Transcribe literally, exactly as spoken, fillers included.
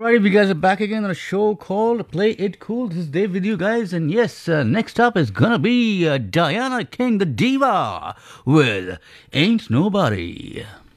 Right, we guys are back again on a show called Play It Cool. This is Dave with you guys, and yes, uh, next up is gonna be uh, Diana King, the diva, with Ain't Nobody.